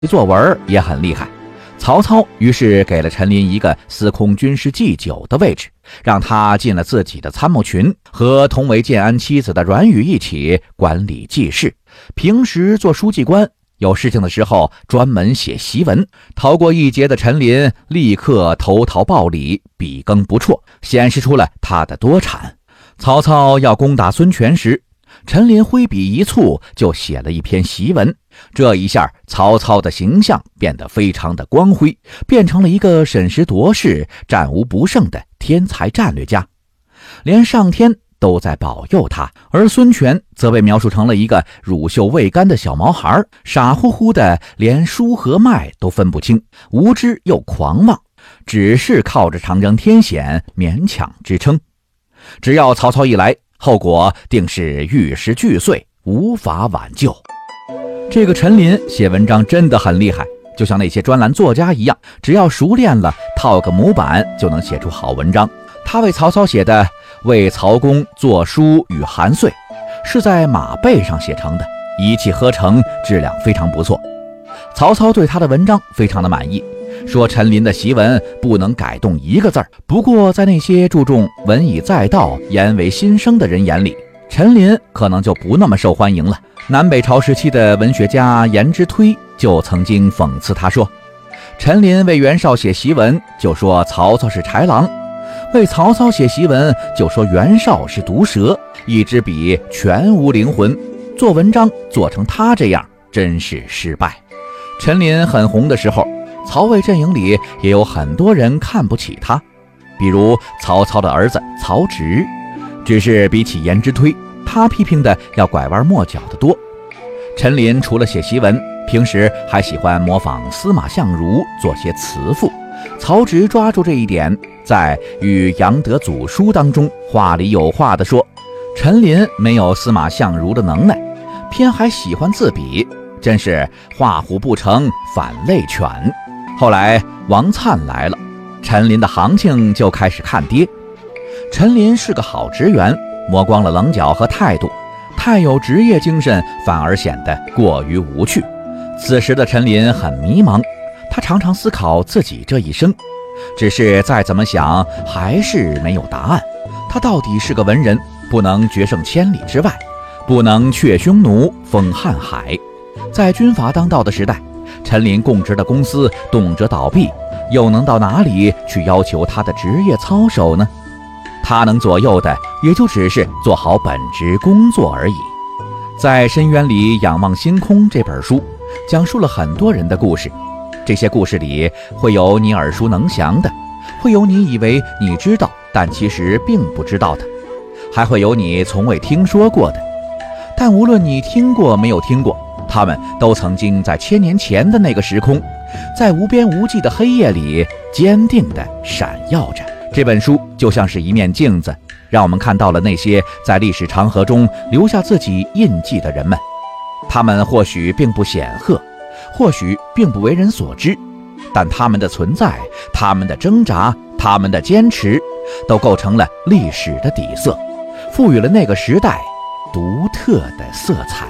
作文也很厉害。曹操于是给了陈琳一个司空军师祭酒的位置，让他进了自己的参谋群，和同为建安妻子的阮宇一起管理记事，平时做书记官，有事情的时候专门写檄文。逃过一劫的陈琳立刻投桃报李，笔耕不辍，显示出了他的多产。曹操要攻打孙权时，陈琳挥笔一簇就写了一篇檄文，这一下曹操的形象变得非常的光辉，变成了一个审时度势、战无不胜的天才战略家，连上天都在保佑他。而孙权则被描述成了一个乳臭未干的小毛孩，傻乎乎的连书和脉都分不清，无知又狂妄，只是靠着长江天险勉强支撑。只要曹操一来，后果定是玉石俱碎，无法挽救。这个陈琳写文章真的很厉害，就像那些专栏作家一样，只要熟练了套个模板就能写出好文章。他为曹操写的《为曹公作书与韩遂》是在马背上写成的，一气呵成，质量非常不错。曹操对他的文章非常的满意，说陈琳的檄文不能改动一个字儿。不过在那些注重文以载道、言为心声的人眼里，陈琳可能就不那么受欢迎了。南北朝时期的文学家颜之推就曾经讽刺他说，陈琳为袁绍写檄文就说曹操是豺狼，为曹操写檄文就说袁绍是毒蛇，一支笔全无灵魂，做文章做成他这样真是失败。陈琳很红的时候，曹魏阵营里也有很多人看不起他，比如曹操的儿子曹植，只是比起颜之推，他批评的要拐弯抹角的多。陈琳除了写檄文，平时还喜欢模仿司马相如做些词赋。曹植抓住这一点，在《与杨德祖书》当中话里有话地说，陈琳没有司马相如的能耐，偏还喜欢自比，真是画虎不成反类犬。后来王粲来了，陈琳的行情就开始看跌。陈琳是个好职员，磨光了棱角和态度，太有职业精神反而显得过于无趣。此时的陈琳很迷茫，他常常思考自己这一生，只是再怎么想还是没有答案。他到底是个文人，不能决胜千里之外，不能却匈奴封瀚海。在军阀当道的时代，陈琳供职的公司动辄倒闭，又能到哪里去要求他的职业操守呢？他能左右的也就只是做好本职工作而已。在深渊里仰望星空这本书讲述了很多人的故事，这些故事里会有你耳熟能详的，会有你以为你知道但其实并不知道的，还会有你从未听说过的。但无论你听过没有听过，他们都曾经在千年前的那个时空，在无边无际的黑夜里坚定地闪耀着。这本书就像是一面镜子，让我们看到了那些在历史长河中留下自己印记的人们。他们或许并不显赫，或许并不为人所知，但他们的存在，他们的挣扎，他们的坚持，都构成了历史的底色，赋予了那个时代独特的色彩。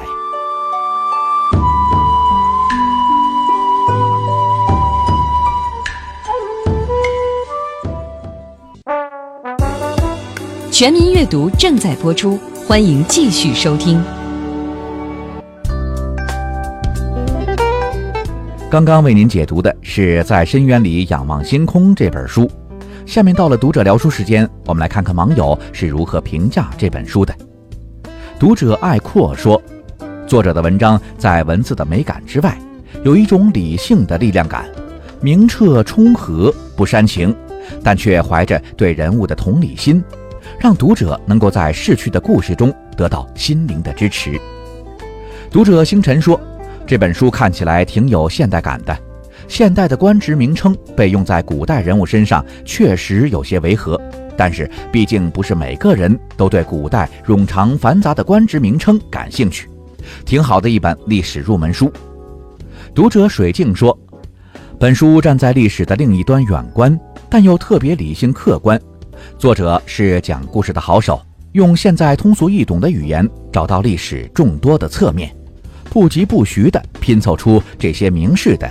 全民阅读正在播出，欢迎继续收听。 刚刚为您解读的是《在深渊里仰望星空》这本书。下面到了读者聊书时间，我们来看看网友是如何评价这本书的。读者爱阔说，作者的文章在文字的美感之外，有一种理性的力量感，明澈冲和，不煽情，但却怀着对人物的同理心，让读者能够在逝去的故事中得到心灵的支持。读者星辰说，这本书看起来挺有现代感的，现代的官职名称被用在古代人物身上确实有些违和，但是毕竟不是每个人都对古代冗长繁杂的官职名称感兴趣，挺好的一本历史入门书。读者水镜说，本书站在历史的另一端远观，但又特别理性客观，作者是讲故事的好手，用现在通俗易懂的语言找到历史众多的侧面。 不疾不徐地拼凑出这些名士的